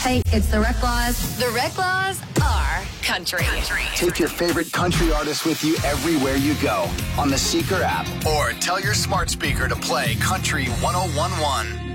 Hey, it's the Reclaws. The Reclaws are country. Take your favorite country artist with you everywhere you go on the Seeker app, or tell your smart speaker to play Country 1011.